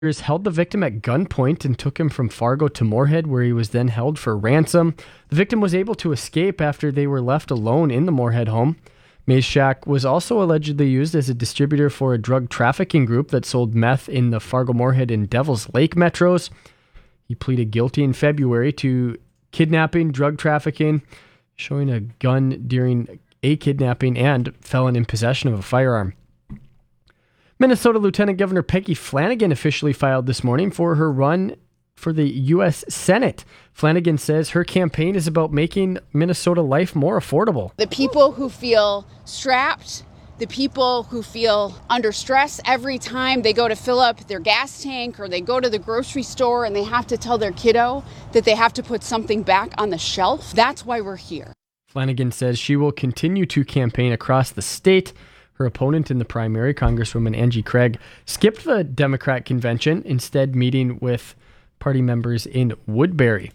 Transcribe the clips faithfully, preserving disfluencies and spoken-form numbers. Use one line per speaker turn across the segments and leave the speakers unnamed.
held the victim at gunpoint and took him from Fargo to Moorhead, where he was then held for ransom. The victim was able to escape after they were left alone in the Moorhead home. Mays Shack was also allegedly used as a distributor for a drug trafficking group that sold meth in the Fargo, Moorhead, and Devils Lake metros. He pleaded guilty in February to kidnapping, drug trafficking, showing a gun during a kidnapping, and felon in possession of a firearm. Minnesota Lieutenant Governor Peggy Flanagan officially filed this morning for her run for the U S Senate. Flanagan says her campaign is about making Minnesota life more affordable.
The people who feel strapped, the people who feel under stress every time they go to fill up their gas tank or they go to the grocery store and they have to tell their kiddo that they have to put something back on the shelf. That's why we're here.
Flanagan says she will continue to campaign across the state. Her opponent in the primary, Congresswoman Angie Craig, skipped the Democrat convention, instead meeting with party members in Woodbury.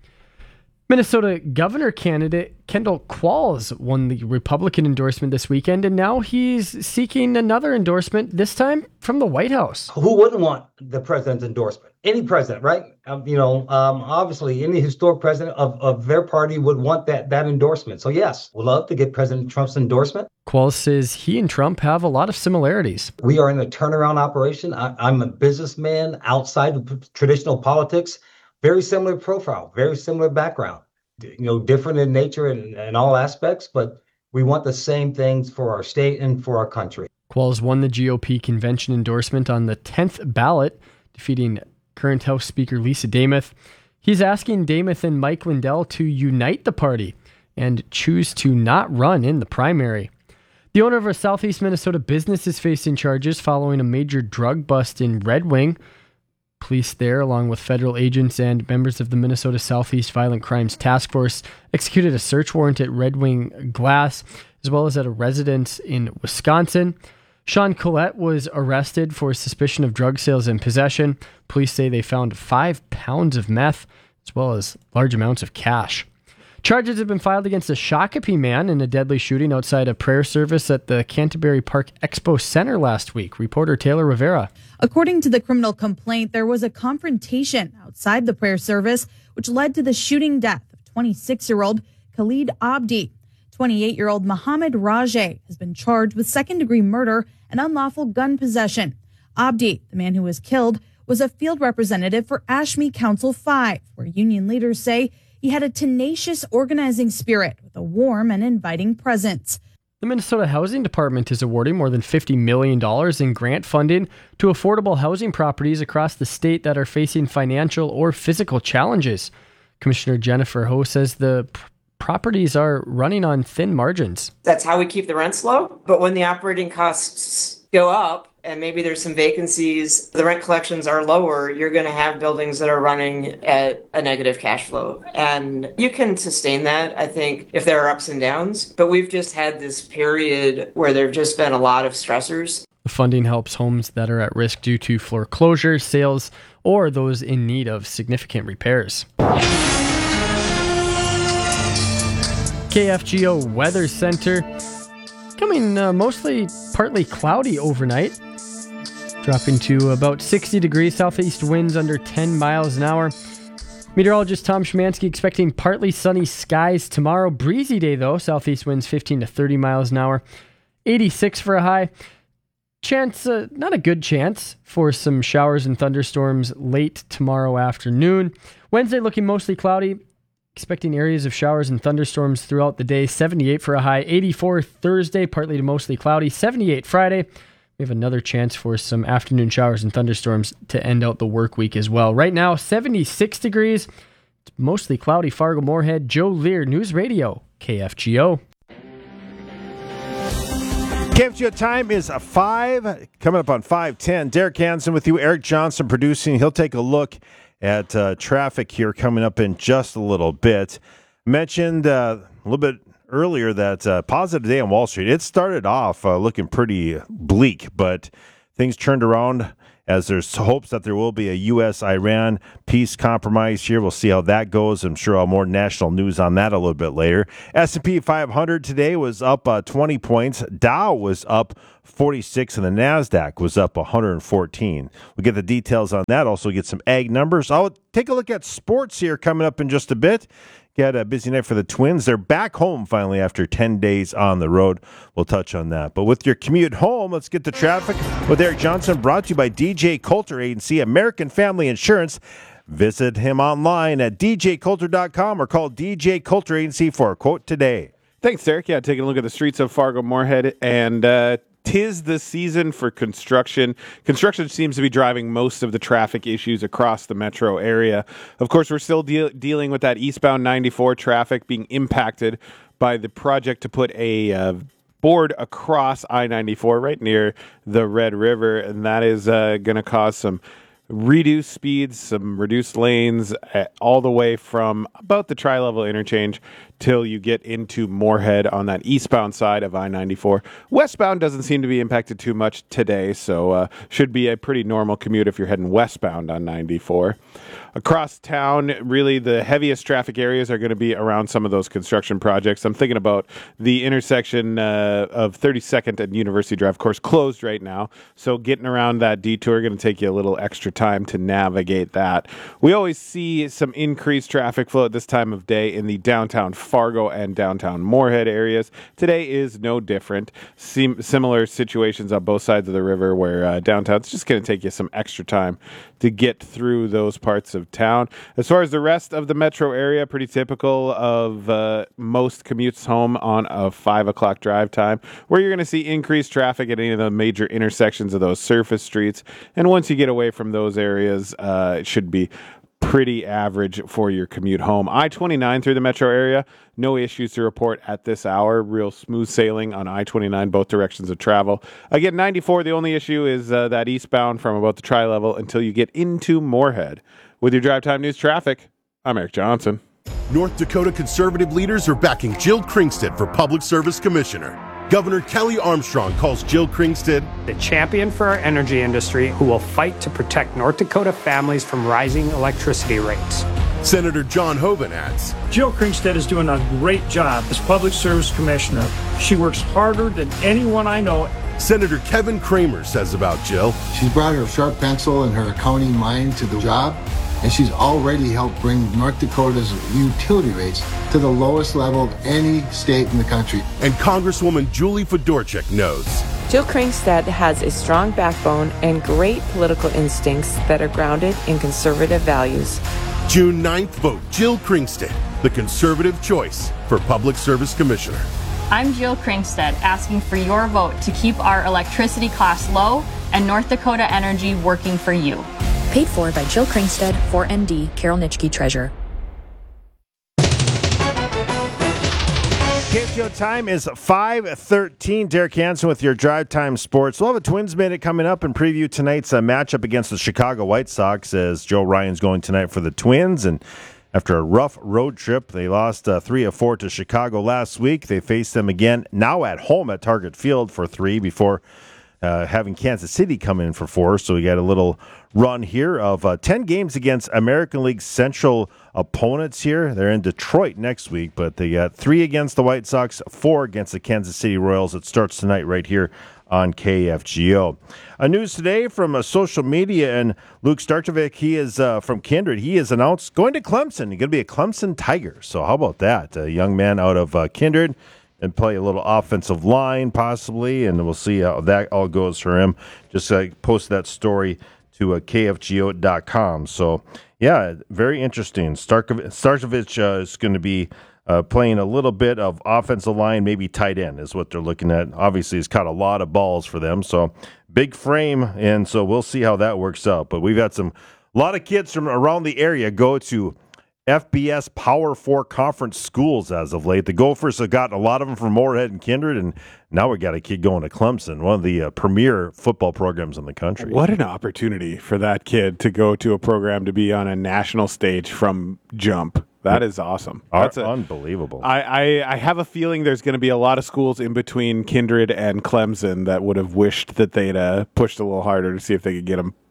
Minnesota governor candidate Kendall Qualls won the Republican endorsement this weekend, and now he's seeking another endorsement, this time from the White House.
Who wouldn't want the president's endorsement? Any president, right? Um, you know, um, obviously, any historic president of, of their party would want that that endorsement. So yes, we'd love to get President Trump's endorsement.
Qualls says he and Trump have a lot of similarities.
We are in a turnaround operation. I, I'm a businessman outside of traditional politics. Very similar profile, very similar background. You know, different in nature and, and all aspects, but we want the same things for our state and for our country.
Qualls won the G O P convention endorsement on the tenth ballot, defeating current House Speaker Lisa Damuth. He's asking Damuth and Mike Lindell to unite the party and choose to not run in the primary. The owner of a Southeast Minnesota business is facing charges following a major drug bust in Red Wing. Police there, along with federal agents and members of the Minnesota Southeast Violent Crimes Task Force, executed a search warrant at Red Wing Glass, as well as at a residence in Wisconsin. Sean Collette was arrested for suspicion of drug sales and possession. Police say they found five pounds of meth, as well as large amounts of cash. Charges have been filed against a Shakopee man in a deadly shooting outside a prayer service at the Canterbury Park Expo Center last week. Reporter Taylor Rivera.
According to the criminal complaint, there was a confrontation outside the prayer service, which led to the shooting death of twenty-six-year-old Khalid Abdi. twenty-eight-year-old Mohammed Rajeh has been charged with second-degree murder and unlawful gun possession. Abdi, the man who was killed, was a field representative for Ashme Council five, where union leaders say he had a tenacious organizing spirit with a warm and inviting presence.
The Minnesota Housing Department is awarding more than fifty million dollars in grant funding to affordable housing properties across the state that are facing financial or physical challenges. Commissioner Jennifer Ho says the pr- properties are running on thin margins.
That's how we keep the rents low. But when the operating costs go up, and maybe there's some vacancies, the rent collections are lower, you're going to have buildings that are running at a negative cash flow. And you can sustain that, I think, if there are ups and downs. But we've just had this period where there have just been a lot of stressors.
The funding helps homes that are at risk due to foreclosure, sales, or those in need of significant repairs. K F G O Weather Center. Coming uh, mostly partly cloudy overnight. Dropping to about sixty degrees, southeast winds under ten miles an hour. Meteorologist Tom Szymanski expecting partly sunny skies tomorrow. Breezy day though, southeast winds fifteen to thirty miles an hour. eighty-six for a high. Chance, uh, not a good chance for some showers and thunderstorms late tomorrow afternoon. Wednesday looking mostly cloudy. Expecting areas of showers and thunderstorms throughout the day. seventy-eight for a high. eighty-four Thursday, partly to mostly cloudy. seventy-eight Friday. We have another chance for some afternoon showers and thunderstorms to end out the work week as well. Right now, seventy-six degrees. It's mostly cloudy. Fargo, Moorhead. Joe Lear, News Radio, K F G O.
K F G O time is a five. Coming up on five ten. Derek Hansen with you. Eric Johnson producing. He'll take a look at uh, traffic here coming up in just a little bit. Mentioned uh, a little bit earlier that uh, positive day on Wall Street. It started off uh, looking pretty bleak, but things turned around as there's hopes that there will be a U S Iran peace compromise here. We'll see how that goes. I'm sure I'll have more national news on that a little bit later. S and P five hundred today was up uh, twenty points. Dow was up forty-six, and the NASDAQ was up one hundred fourteen. We'll get the details on that. Also get some ag numbers. I'll take a look at sports here coming up in just a bit. Got a busy night for the Twins. They're back home finally after ten days on the road. We'll touch on that. But with your commute home, let's get to traffic with Eric Johnson, brought to you by D J Coulter Agency, American Family Insurance. Visit him online at d j coulter dot com or call D J Coulter Agency for a quote today.
Thanks, Derek. Yeah, taking a look at the streets of Fargo-Moorhead, and uh, tis the season for construction. Construction seems to be driving most of the traffic issues across the metro area. Of course, we're still de- dealing with that eastbound ninety-four traffic being impacted by the project to put a uh, board across I ninety-four right near the Red River, and that is uh, going to cause some reduced speeds, some reduced lanes, uh, all the way from about the tri-level interchange till you get into Moorhead on that eastbound side of I ninety-four. Westbound doesn't seem to be impacted too much today, so uh, should be a pretty normal commute if you're heading westbound on ninety-four. Across town, really the heaviest traffic areas are going to be around some of those construction projects. I'm thinking about the intersection uh, of thirty-second and University Drive, of course, closed right now. So getting around that detour going to take you a little extra time to navigate that. We always see some increased traffic flow at this time of day in the downtown Fargo and downtown Moorhead areas. Today is no different. Sim- similar situations on both sides of the river where uh, downtown, it's just going to take you some extra time to get through those parts of town. As far as the rest of the metro area, pretty typical of uh, most commutes home on a five o'clock drive time, where you're going to see increased traffic at any of the major intersections of those surface streets. And once you get away from those areas, uh, it should be pretty average for your commute home. I twenty-nine through the metro area, no issues to report at this hour. Real smooth sailing on I twenty-nine, both directions of travel. Again, ninety-four, the only issue is uh, that eastbound from about the tri-level until you get into Moorhead. With your Drive Time News traffic, I'm Eric Johnson.
North Dakota conservative leaders are backing Jill Kringstad for Public Service Commissioner. Governor Kelly Armstrong calls Jill Kringstad
the champion for our energy industry who will fight to protect North Dakota families from rising electricity rates.
Senator John Hoeven adds,
Jill Kringstad is doing a great job as Public Service Commissioner. She works harder than anyone I know.
Senator Kevin Kramer says about Jill,
she's brought her sharp pencil and her accounting mind to the job, and she's already helped bring North Dakota's utility rates to the lowest level of any state in the country.
And Congresswoman Julie Fedorchak knows
Jill Kringstad has a strong backbone and great political instincts that are grounded in conservative values.
June ninth, vote Jill Kringstad, the conservative choice for Public Service Commissioner.
I'm Jill Kringstad, asking for your vote to keep our electricity costs low and North Dakota Energy working for you.
Paid for by Jill Kringstad, four M D, Carol Nitschke, Treasurer.
K F G O time is five thirteen. Derek Hansen with your Drive Time Sports. We'll have a Twins Minute coming up and preview tonight's uh, matchup against the Chicago White Sox as Joe Ryan's going tonight for the Twins. And after a rough road trip, they lost uh, three of four to Chicago last week. They face them again now at home at Target Field for three before uh, having Kansas City come in for four. So we got a little run here of uh, ten games against American League Central opponents here. They're in Detroit next week, but they got three against the White Sox, four against the Kansas City Royals. It starts tonight right here on K F G O. A news today from uh, social media, and Luke Starchovic, he is uh, from Kindred. He has announced going to Clemson. He's going to be a Clemson Tiger. So how about that? A young man out of uh, Kindred and play a little offensive line possibly, and we'll see how that all goes for him. Just uh, post that story to uh, K F G O dot com. So, yeah, very interesting. Starkovic, Starkovic uh, is going to be uh, playing a little bit of offensive line, maybe tight end is what they're looking at. Obviously, he's caught a lot of balls for them, so big frame, and so we'll see how that works out. But we've had some a lot of kids from around the area go to F B S Power Four conference schools as of late. The Gophers have gotten a lot of them from Moorhead and Kindred, and now we got a kid going to Clemson, one of the uh, premier football programs in the country.
What an opportunity for that kid to go to a program to be on a national stage from jump. That is awesome. That's
a, unbelievable.
I, I, I have a feeling there's going to be a lot of schools in between Kindred and Clemson that would have wished that they'd uh, pushed a little harder to see if they could get him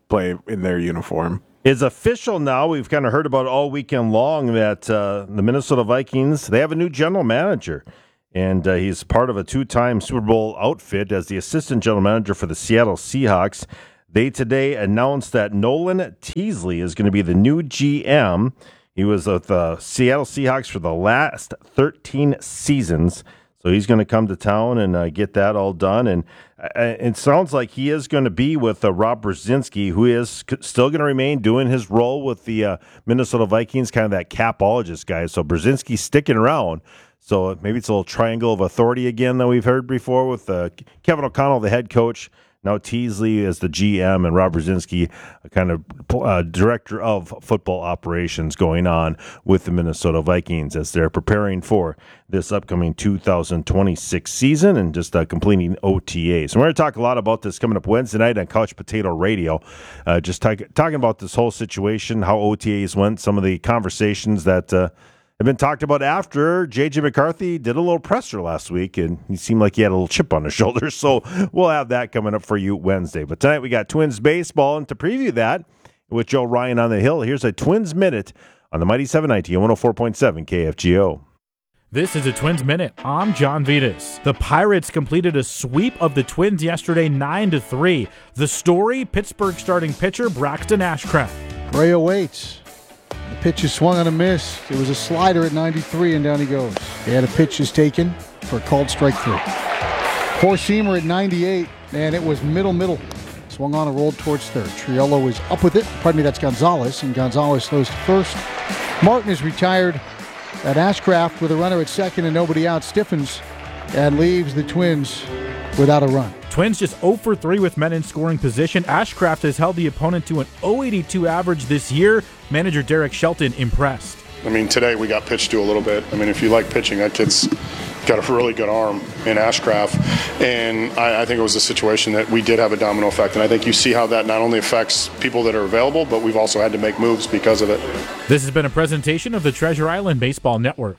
play in their uniform.
It's official now. We've kind of heard about it all weekend long that uh, the Minnesota Vikings, they have a new general manager. And uh, he's part of a two-time Super Bowl outfit as the assistant general manager for the Seattle Seahawks. They today announced that Nolan Teasley is going to be the new G M. He was with the Seattle Seahawks for the last thirteen seasons. So he's going to come to town and uh, get that all done. And uh, it sounds like he is going to be with uh, Rob Brzezinski, who is c- still going to remain doing his role with the uh, Minnesota Vikings, kind of that capologist guy. So Brzezinski's sticking around. So maybe it's a little triangle of authority again that we've heard before with uh, Kevin O'Connell, the head coach. Now Teasley is the G M and Rob Brzezinski, a kind of uh, director of football operations going on with the Minnesota Vikings as they're preparing for this upcoming two thousand twenty-six season and just uh, completing O T As. And we're going to talk a lot about this coming up Wednesday night on Couch Potato Radio, uh, just talk, talking about this whole situation, how O T As went, some of the conversations that uh, have been talked about after J J McCarthy did a little presser last week, and he seemed like he had a little chip on his shoulder. So we'll have that coming up for you Wednesday. But tonight we got Twins baseball, and to preview that with Joe Ryan on the hill, here's a Twins Minute on the Mighty seven ninety and one oh four point seven K F G O.
This is a Twins Minute. I'm John Vitas. The Pirates completed a sweep of the Twins yesterday, nine to three. The story: Pittsburgh starting pitcher Braxton Ashcraft.
Correa waits. The pitch is swung on a miss. It was a slider at ninety-three, and down he goes. They had a pitch is taken for a called strike three. Four-seamer at ninety-eight, and it was middle-middle. Swung on and rolled towards third. Triolo is up with it. Pardon me, that's Gonzalez, and Gonzalez throws to first. Martin is retired at Ashcraft with a runner at second and nobody out. Stiffens and leaves the Twins without a run.
Twins just oh for three with men in scoring position. Ashcraft has held the opponent to an oh eighty-two average this year. Manager Derek Shelton impressed.
I mean, today we got pitched to a little bit. I mean, if you like pitching, that kid's got a really good arm in Ashcraft. And I, I think it was a situation that we did have a domino effect. And I think you see how that not only affects people that are available, but we've also had to make moves because of it.
This has been a presentation of the Treasure Island Baseball Network.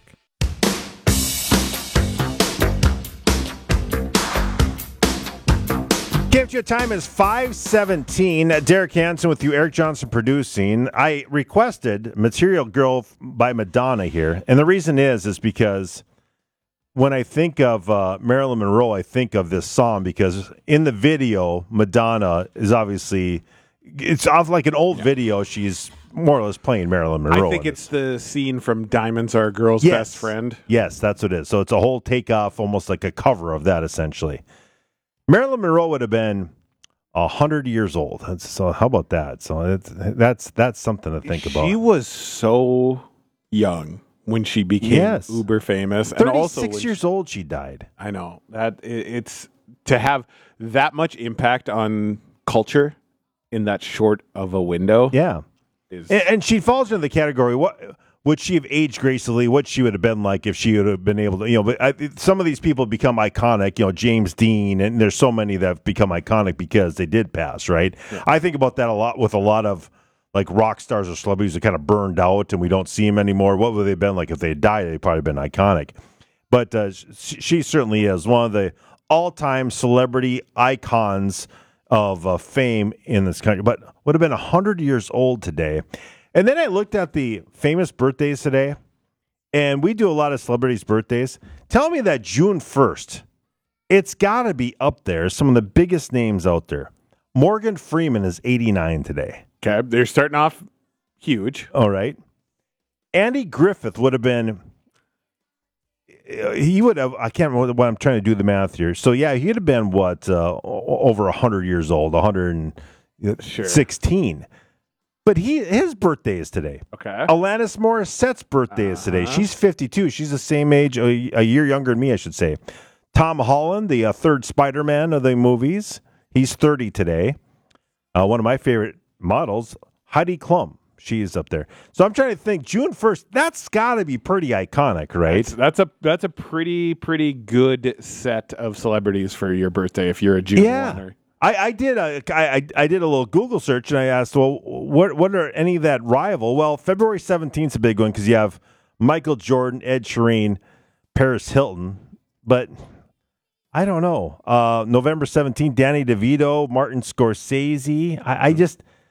K F G O time is five seventeen. Derek Hansen with you, Eric Johnson producing. I requested Material Girl by Madonna here, and the reason is is because when I think of uh, Marilyn Monroe, I think of this song because in the video, Madonna is obviously, it's off like an old yeah. video. She's more or less playing Marilyn Monroe.
I think it's the scene from Diamonds Are a Girl's
yes.
Best Friend.
Yes, that's what it is. So it's a whole takeoff, almost like a cover of that, essentially. Marilyn Monroe would have been a hundred years old. So how about that? So it's, that's that's something to think
she
about.
She was so young when she became
yes.
uber famous,
and
also
thirty-six years
she,
old, she died.
I know that it, it's to have that much impact on culture in that short of a window.
Yeah, is, and, and she falls into the category what. Would she have aged gracefully? What she would have been like if she would have been able to, you know, but I, some of these people become iconic, you know, James Dean, and there's so many that have become iconic because they did pass, right? Yeah. I think about that a lot with a lot of like rock stars or celebrities that kind of burned out and we don't see them anymore. What would they have been like if they had died? They'd probably been iconic. But uh, she, she certainly is one of the all-time celebrity icons of uh, fame in this country, but would have been one hundred years old today. And then I looked at the famous birthdays today, and we do a lot of celebrities' birthdays. Tell me that June first, it's got to be up there. Some of the biggest names out there. Morgan Freeman is eighty-nine today.
Okay, they're starting off huge.
All right. Andy Griffith would have been, he would have, I can't remember what I'm trying to do the math here. So, yeah, he'd have been, what, uh, over one hundred years old, one hundred sixteen. Sure. But he his birthday is today.
Okay.
Alanis Morissette's birthday uh-huh. is today. She's fifty-two. She's the same age, a, a year younger than me, I should say. Tom Holland, the uh, third Spider-Man of the movies, he's thirty today. Uh, one of my favorite models, Heidi Klum. She's up there. So I'm trying to think, June first, that's got to be pretty iconic, right?
That's, that's a that's a pretty, pretty good set of celebrities for your birthday if you're a June
yeah. one. I, I did a I, I did a little Google search and I asked, well, what what are any that rival? Well, February seventeenth is a big one because you have Michael Jordan, Ed Sheeran, Paris Hilton, but I don't know. Uh, November seventeenth, Danny DeVito, Martin Scorsese. I, I just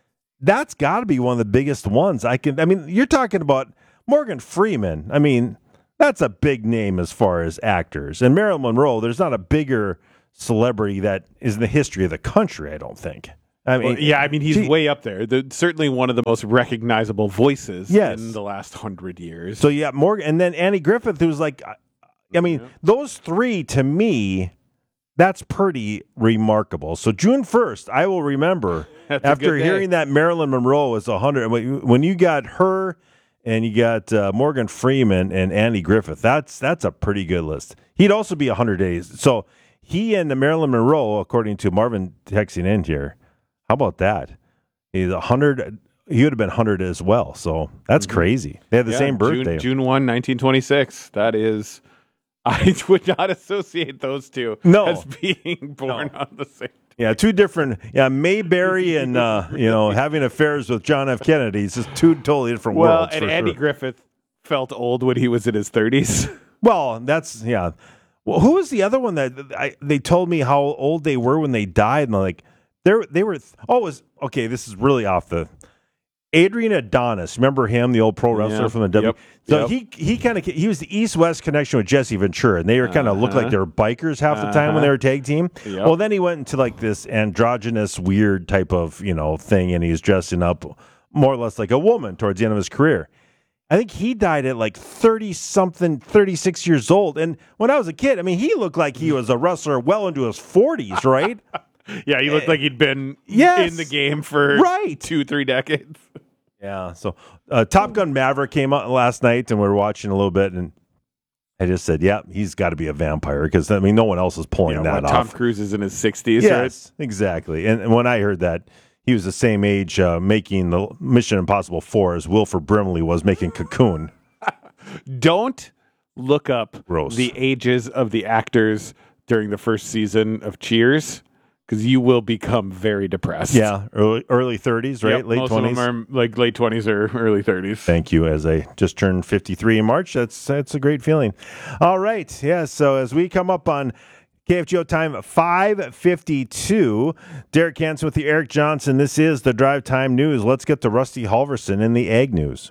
that's got to be one of the biggest ones. I can. I mean, you're talking about Morgan Freeman. I mean, that's a big name as far as actors. And Marilyn Monroe, there's not a bigger celebrity that is in the history of the country, I don't think. I mean,
well, yeah, I mean, he's
she,
way up there. The, certainly one of the most recognizable voices
yes.
in the last hundred years.
So yeah, Morgan, and then Annie Griffith, who's like, I mean, yeah. those three to me, that's pretty remarkable. So June first, I will remember after hearing that Marilyn Monroe was a hundred. When you got her and you got uh, Morgan Freeman and Annie Griffith, that's that's a pretty good list. He'd also be a hundred days. So he and the Marilyn Monroe, according to Marvin texting in here. How about that? He's a hundred. He would have been hundred as well. So that's mm-hmm. crazy. They had the
yeah,
same birthday.
June, June first, nineteen twenty-six. That is, I would not associate those two
no.
as being born no. on the same day.
Yeah, two different. Yeah, Mayberry and uh, you know having affairs with John F. Kennedy. It's just two totally different
well,
worlds.
Well, and
for
Andy
sure.
Griffith felt old when he was in his thirties.
Well, that's yeah. Well, who was the other one that I, they told me how old they were when they died? And like. They they were oh it was okay. This is really off the Adrian Adonis. Remember him, the old pro wrestler
yeah.
from the W.
Yep.
So
yep.
he he kind of he was the East West connection with Jesse Ventura, and they were kind of uh-huh. looked like they were bikers half the time uh-huh. when they were tag team.
Yep.
Well, then he went into like this androgynous weird type of you know thing, and he's dressing up more or less like a woman towards the end of his career. I think he died at like thirty something, thirty-six years old. And when I was a kid, I mean, he looked like he was a wrestler well into his forties, right?
Yeah, he looked like he'd been
yes.
in the game for
right.
two, three decades.
Yeah, so uh, Top Gun Maverick came out last night, and we were watching a little bit, and I just said, yeah, he's got to be a vampire, because, I mean, no one else is pulling
yeah,
that
well,
off.
Tom Cruise is in his sixties,
yes,
right?
exactly. And, and when I heard that, he was the same age uh, making the Mission Impossible four as Wilford Brimley was making Cocoon.
Don't look up
Gross.
the ages of the actors during the first season of Cheers, because you will become very depressed.
Yeah, early early thirties, right?
Yep,
late
most
twenties.
Of them are like late twenties or early thirties.
Thank you. As I just turned fifty-three in March, that's that's a great feeling. All right, yeah. So as we come up on K F G O time five fifty-two, Derek Hansen with the Eric Johnson. This is the Drive Time News. Let's get to Rusty Halverson in the Ag News.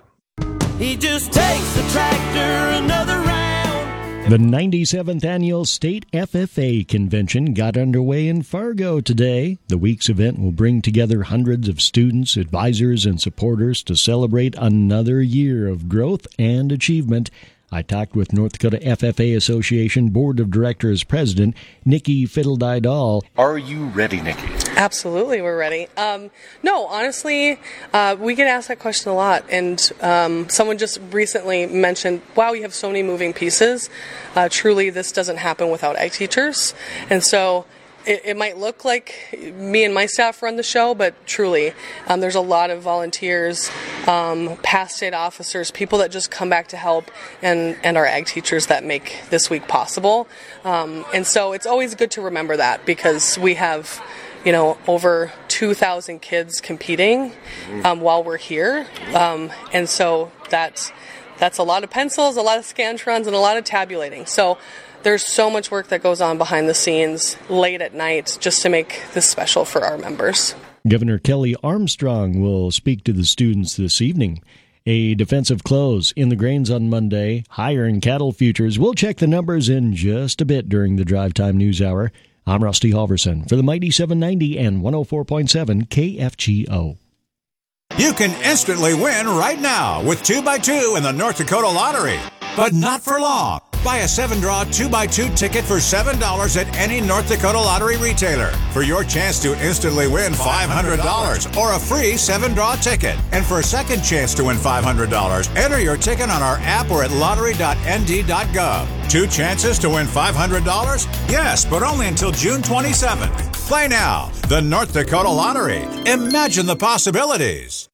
He just takes the tractor another round.
The ninety-seventh Annual State F F A Convention got underway in Fargo today. The week's event will bring together hundreds of students, advisors, and supporters to celebrate another year of growth and achievement. I talked with North Dakota F F A Association Board of Directors President Nikki Fiddle-Dydal.
Are you ready, Nikki?
Absolutely, we're ready. Um, no, honestly, uh, we get asked that question a lot, and um, someone just recently mentioned, wow, you have so many moving pieces. Uh, truly, this doesn't happen without ag teachers, and so It, it might look like me and my staff run the show, but truly, um, there's a lot of volunteers, um, past state officers, people that just come back to help, and, and our ag teachers that make this week possible. Um, and so it's always good to remember that, because we have, you know, over two thousand kids competing um, while we're here. Um, and so that's, that's a lot of pencils, a lot of scantrons, and a lot of tabulating. So there's so much work that goes on behind the scenes late at night just to make this special for our members.
Governor Kelly Armstrong will speak to the students this evening. A defensive close in the grains on Monday, higher in cattle futures. We'll check the numbers in just a bit during the Drive Time News Hour. I'm Rusty Halverson for the Mighty seven ninety and one oh four point seven K F G O.
You can instantly win right now with two by two in the North Dakota Lottery, but not for long. Buy a seven-draw two by two ticket for seven dollars at any North Dakota Lottery retailer for your chance to instantly win five hundred dollars or a free seven-draw ticket. And for a second chance to win five hundred dollars, enter your ticket on our app or at lottery dot n d dot gov. Two chances to win five hundred dollars? Yes, but only until June twenty-seventh. Play now. The North Dakota Lottery. Imagine the possibilities.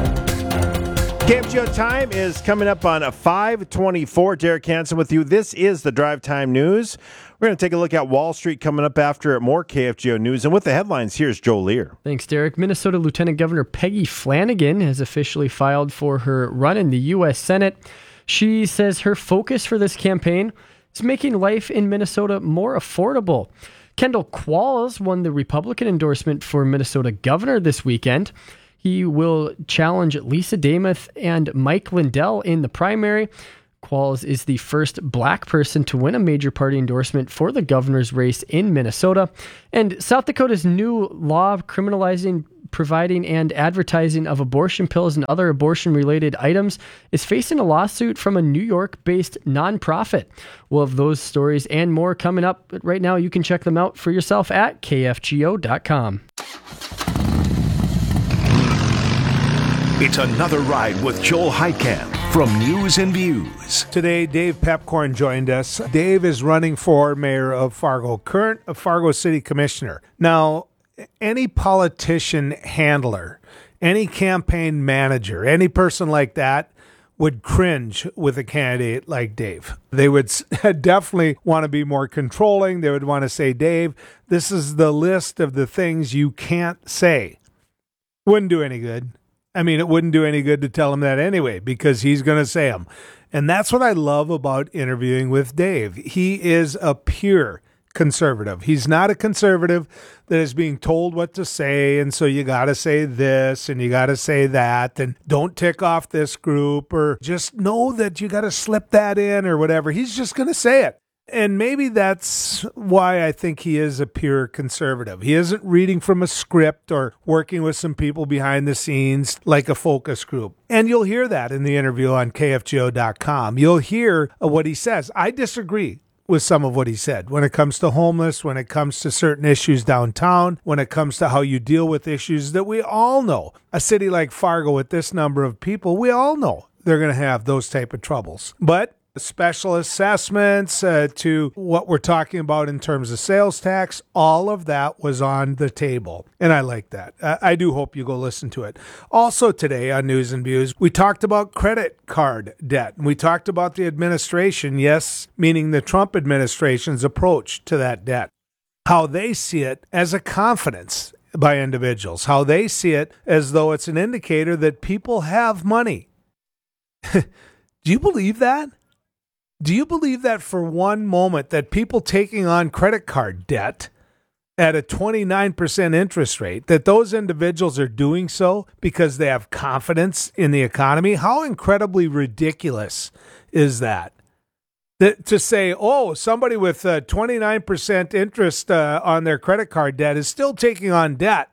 K F G O time is coming up on a five twenty-four. Derek Hansen with you. This is the Drive Time News. We're going to take a look at Wall Street coming up after more K F G O news. And with the headlines, here's Joe Lear.
Thanks, Derek. Minnesota Lieutenant Governor Peggy Flanagan has officially filed for her run in the U S Senate. She says her focus for this campaign is making life in Minnesota more affordable. Kendall Qualls won the Republican endorsement for Minnesota governor this weekend. He will challenge Lisa Demuth and Mike Lindell in the primary. Qualls is the first black person to win a major party endorsement for the governor's race in Minnesota. And South Dakota's new law criminalizing providing and advertising of abortion pills and other abortion-related items is facing a lawsuit from a New York-based nonprofit. We'll have those stories and more coming up. But right now, you can check them out for yourself at K F G O dot com.
It's another ride with Joel Heitkamp from News and Views.
Today, Dave Pepcorn joined us. Dave is running for mayor of Fargo, current Fargo City Commissioner. Now, any politician handler, any campaign manager, any person like that would cringe with a candidate like Dave. They would definitely want to be more controlling. They would want to say, Dave, this is the list of the things you can't say. Wouldn't do any good. I mean, it wouldn't do any good to tell him that anyway, because he's going to say them. And that's what I love about interviewing with Dave. He is a pure conservative. He's not a conservative that is being told what to say, and so you got to say this and you got to say that, and don't tick off this group, or just know that you got to slip that in or whatever. He's just going to say it. And maybe that's why I think he is a pure conservative. He isn't reading from a script or working with some people behind the scenes like a focus group. And you'll hear that in the interview on K F G O dot com. You'll hear what he says. I disagree with some of what he said when it comes to homeless, when it comes to certain issues downtown, when it comes to how you deal with issues that we all know. A city like Fargo with this number of people, we all know they're going to have those type of troubles. But special assessments uh, to what we're talking about in terms of sales tax, all of that was on the table. And I like that. I, I do hope you go listen to it. Also today on News and Views, we talked about credit card debt. We talked about the administration, yes, meaning the Trump administration's approach to that debt, how they see it as a confidence by individuals, how they see it as though it's an indicator that people have money. Do you believe that? Do you believe that for one moment, that people taking on credit card debt at a twenty-nine percent interest rate, that those individuals are doing so because they have confidence in the economy? How incredibly ridiculous is that? That to say, oh, somebody with uh, twenty-nine percent interest uh, on their credit card debt is still taking on debt.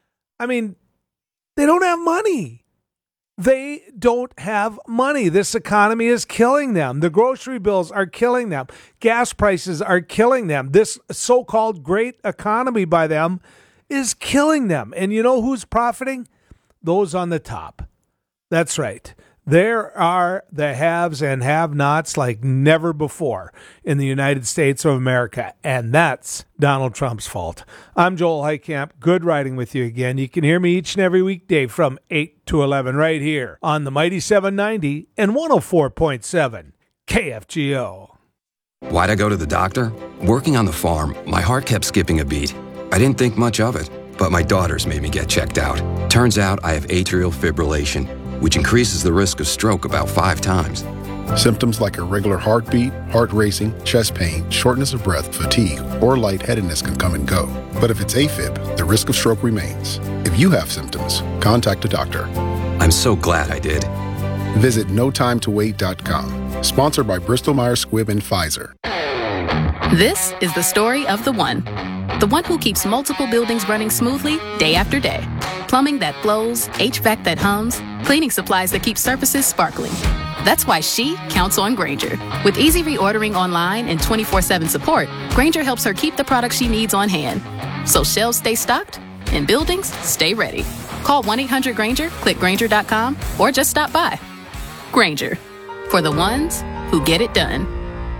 I mean, they don't have money. They don't have money. This economy is killing them. The grocery bills are killing them. Gas prices are killing them. This so-called great economy by them is killing them. And you know who's profiting? Those on the top. That's right. There are the haves and have-nots like never before in the United States of America, and that's Donald Trump's fault. I'm Joel Heitkamp. Good riding with you again. You can hear me each and every weekday from eight to eleven right here on the Mighty seven ninety and one oh four point seven K F G O.
Why'd I go to the doctor? Working on the farm, my heart kept skipping a beat. I didn't think much of it, but my daughters made me get checked out. Turns out I have atrial fibrillation, which increases the risk of stroke about five times.
Symptoms like irregular heartbeat, heart racing, chest pain, shortness of breath, fatigue, or lightheadedness can come and go. But if it's AFib, the risk of stroke remains. If you have symptoms, contact a doctor.
I'm so glad I did.
Visit no time to wait dot com. Sponsored by Bristol Myers Squibb and Pfizer.
This is the story of the one. The one who keeps multiple buildings running smoothly day after day. Plumbing that flows, H V A C that hums, cleaning supplies that keep surfaces sparkling. That's why she counts on Grainger. With easy reordering online and twenty-four seven support, Grainger helps her keep the products she needs on hand. So shelves stay stocked and buildings stay ready. Call one eight hundred Grainger, click Grainger dot com, or just stop by. Grainger, for the ones who get it done.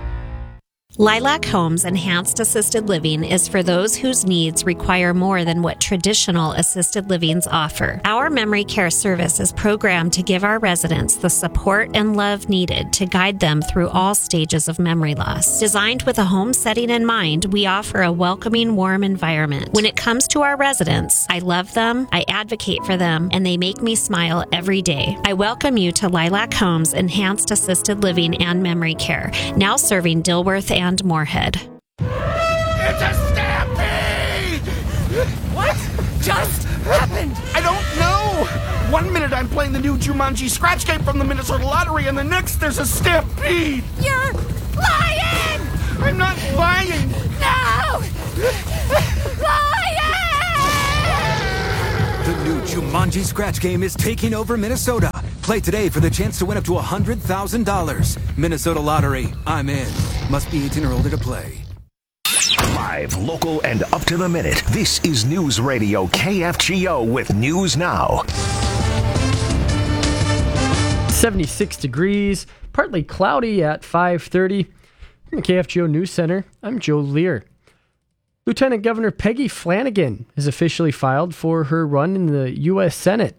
Lilac Homes Enhanced Assisted Living is for those whose needs require more than what traditional assisted livings offer. Our memory care service is programmed to give our residents the support and love needed to guide them through all stages of memory loss. Designed with a home setting in mind, we offer a welcoming, warm environment. When it comes to our residents, I love them, I advocate for them, and they make me smile every day. I welcome you to Lilac Homes Enhanced Assisted Living and Memory Care, now serving Dilworth and and Moorhead.
It's a stampede! What just happened? I don't know!
playing the new Jumanji scratch game from the Minnesota Lottery, and the next there's a stampede.
You're lying!
I'm not lying.
No! Lying!
The new Jumanji scratch game is taking over Minnesota. Play today for the chance to win up to one hundred thousand dollars. Minnesota Lottery. I'm in. Must be eighteen or older to play.
Live, local, and up to the minute. This is News Radio K F G O with News Now.
seventy-six degrees, partly cloudy at five thirty. From the K F G O News Center, I'm Joe Lear. Lieutenant Governor Peggy Flanagan has officially filed for her run in the U S Senate.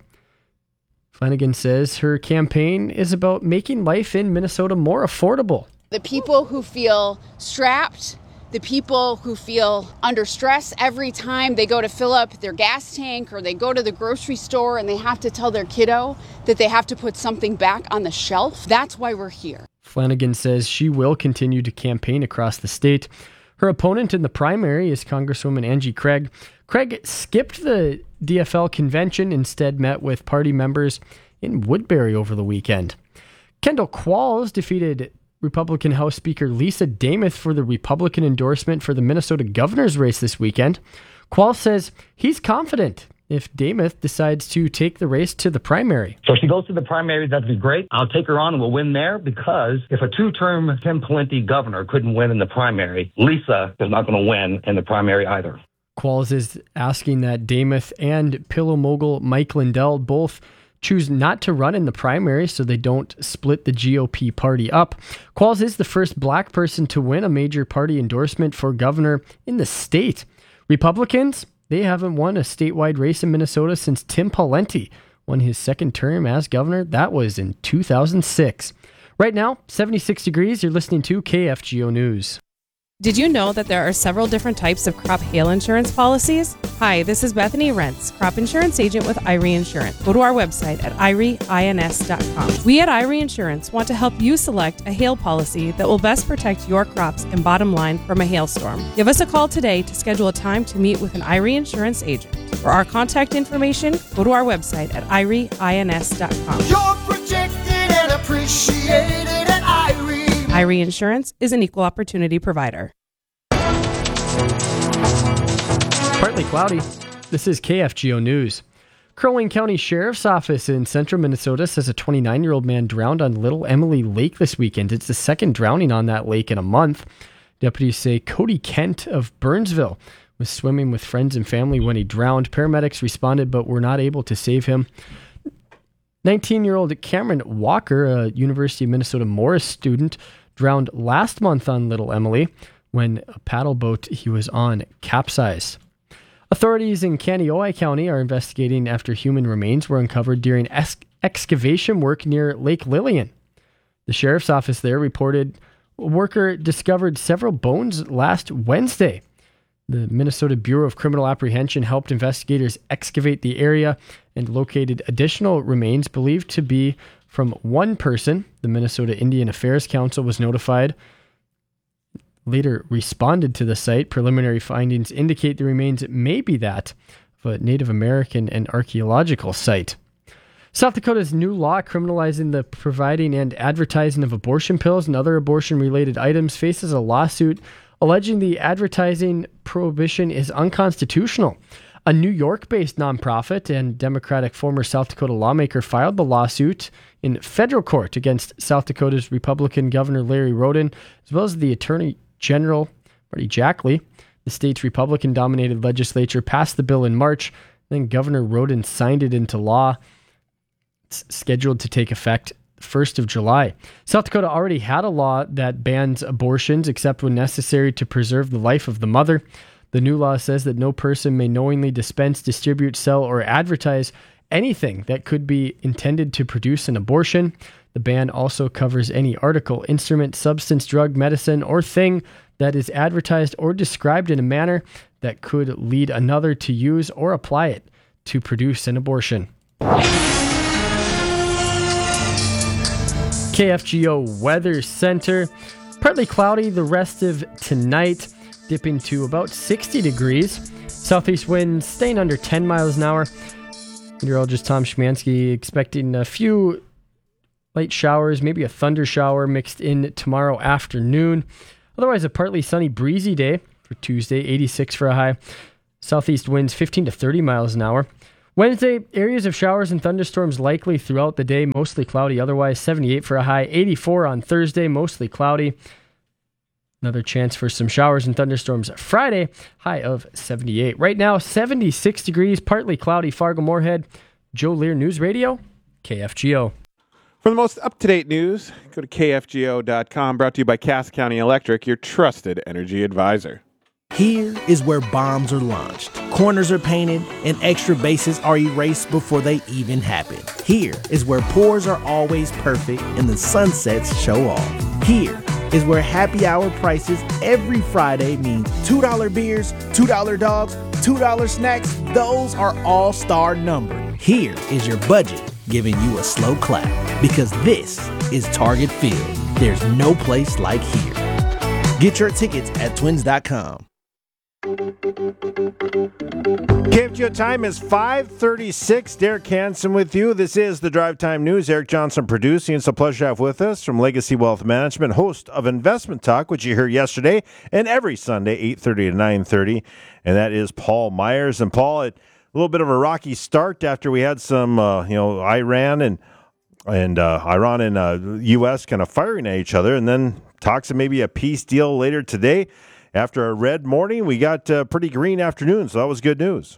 Flanagan says her campaign is about making life in Minnesota more affordable.
The people who feel strapped, the people who feel under stress every time they go to fill up their gas tank or they go to the grocery store and they have to tell their kiddo that they have to put something back on the shelf. That's why we're here.
Flanagan says she will continue to campaign across the state. Her opponent in the primary is Congresswoman Angie Craig. Craig skipped the D F L convention, instead met with party members in Woodbury over the weekend. Kendall Qualls defeated Republican House Speaker Lisa Demuth for the Republican endorsement for the Minnesota governor's race this weekend. Qualls says he's confident if Demuth decides to take the race to the primary.
So if she goes to the primary, that'd be great. I'll take her on and we'll win there, because if a two-term Tim Pawlenty governor couldn't win in the primary, Lisa is not going to win in the primary either.
Qualls is asking that Demuth and pillow mogul Mike Lindell both choose not to run in the primary so they don't split the G O P party up. Qualls is the first black person to win a major party endorsement for governor in the state. Republicans, they haven't won a statewide race in Minnesota since Tim Pawlenty won his second term as governor. That was in two thousand six. Right now, seventy-six degrees. You're listening to K F G O News.
Did you know that there are several different types of crop hail insurance policies? Hi, this is Bethany Rentz, crop insurance agent with I R E Insurance. Go to our website at I R E ins dot com. We at I R E Insurance want to help you select a hail policy that will best protect your crops and bottom line from a hailstorm. Give us a call today to schedule a time to meet with an I R E Insurance agent. For our contact information, go to our website at I R E ins dot com.
You're protected and appreciated at I R E.
I R E Insurance is an equal opportunity provider.
Partly cloudy. This is K F G O News. Crow Wing County Sheriff's Office in central Minnesota says a twenty-nine-year-old man drowned on Little Emily Lake this weekend. It's the second drowning on that lake in a month. Deputies say Cody Kent of Burnsville was swimming with friends and family when he drowned. Paramedics responded but were not able to save him. nineteen-year-old Cameron Walker, a University of Minnesota Morris student, drowned last month on Little Emily when a paddle boat he was on capsized. Authorities in Kaneohe County are investigating after human remains were uncovered during ex- excavation work near Lake Lillian. The sheriff's office there reported a worker discovered several bones last Wednesday. The Minnesota Bureau of Criminal Apprehension helped investigators excavate the area and located additional remains believed to be from one person. The Minnesota Indian Affairs Council was notified, later responded to the site. Preliminary findings indicate the remains may be that of a Native American and archaeological site. South Dakota's new law criminalizing the providing and advertising of abortion pills and other abortion-related items faces a lawsuit alleging the advertising prohibition is unconstitutional. A New York-based nonprofit and Democratic former South Dakota lawmaker filed the lawsuit in federal court against South Dakota's Republican Governor Larry Roden, as well as the Attorney General Marty Jackley. The state's Republican-dominated legislature passed the bill in March. Then Governor Roden signed it into law. It's scheduled to take effect first of July. South Dakota already had a law that bans abortions except when necessary to preserve the life of the mother. The new law says that no person may knowingly dispense, distribute, sell, or advertise anything that could be intended to produce an abortion. The ban also covers any article, instrument, substance, drug, medicine, or thing that is advertised or described in a manner that could lead another to use or apply it to produce an abortion. K F G O Weather Center. Partly cloudy the rest of tonight, dipping to about sixty degrees. Southeast winds staying under ten miles an hour. Meteorologist Tom Szymanski expecting a few light showers, maybe a thunder shower mixed in tomorrow afternoon. Otherwise, a partly sunny, breezy day for Tuesday, eighty-six for a high. Southeast winds fifteen to thirty miles an hour. Wednesday, areas of showers and thunderstorms likely throughout the day, mostly cloudy. Otherwise, seventy-eight for a high, eighty-four on Thursday, mostly cloudy. Another chance for some showers and thunderstorms Friday, high of seventy-eight. Right now, seventy-six degrees, partly cloudy, Fargo-Moorhead. Joe Lear News Radio, K F G O.
For the most up-to-date news, go to K F G O dot com, brought to you by Cass County Electric, your trusted energy advisor.
Here is where bombs are launched, corners are painted, and extra bases are erased before they even happen. Here is where pours are always perfect and the sunsets show off. Here is where happy hour prices every Friday means two dollar beers, two dollar dogs, two dollar snacks. Those are all-star numbered. Here is your budget giving you a slow clap, because this is Target Field. There's no place like here. Get your tickets at twins dot com.
K F G O time is five thirty-six. Derek Hansen with you. This is the Drive Time News. Eric Johnson producing. It's a pleasure to have with us from Legacy Wealth Management, host of Investment Talk, which you hear yesterday and every Sunday, eight thirty to nine thirty. And that is Paul Myers. And Paul, it, a little bit of a rocky start after we had some, uh, you know, Iran and and uh, Iran and uh, U S kind of firing at each other, and then talks of maybe a peace deal later today. After a red morning, we got a pretty green afternoon, so that was good news.